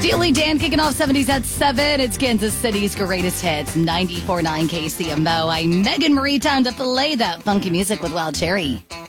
Steely Dan kicking off 70s at 7. It's Kansas City's greatest hits, 94.9 KCMO. I'm Megan Marie. Time to play that funky music with Wild Cherry.